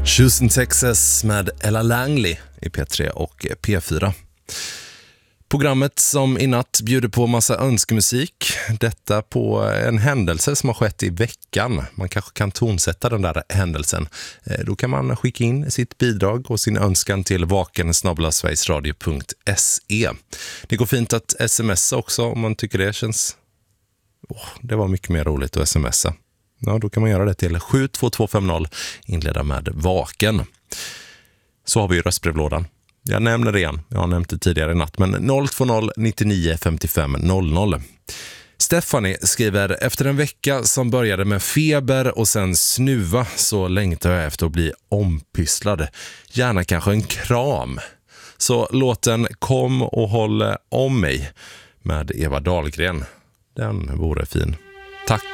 Houston, Texas med Ella Langley i P3 och P4. Programmet som i natt bjuder på massa önskemusik. Detta på en händelse som har skett i veckan. Man kanske kan tonsätta den där händelsen. Då kan man skicka in sitt bidrag och sin önskan till vaken@sverigesradio.se. Det går fint att smsa också om man tycker det känns... det var mycket mer roligt att smsa. Ja, då kan man göra det till 72250, inleda med vaken. Så har vi ju röstbrevlådan. Jag nämner det igen, jag har nämnt det tidigare i natt, men 020 99 55 00. Stephanie skriver: efter en vecka som började med feber och sen snuva så längtar jag efter att bli ompysslad. Gärna kanske en kram. Så låten Kom och håll om mig med Eva Dahlgren. Den vore fin. Tack.